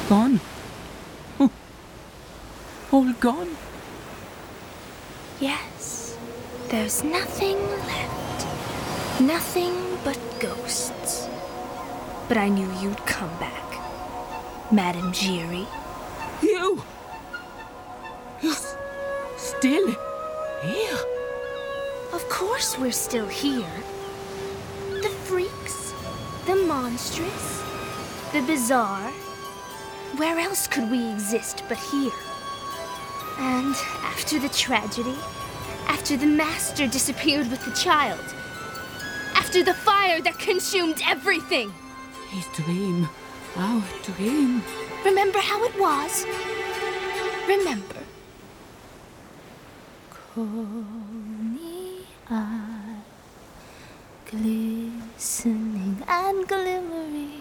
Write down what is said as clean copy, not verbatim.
Gone. Oh, all gone. Yes, there's nothing left. Nothing but ghosts. But I knew you'd come back, Madame Giry. You! You're still here? Of course we're still here. The freaks, the monstrous, the bizarre. Where else could we exist but here? And after the tragedy, after the master disappeared with the child, after the fire that consumed everything. His dream. Our dream. Remember how it was? Remember. Coney eye, glistening and glimmering.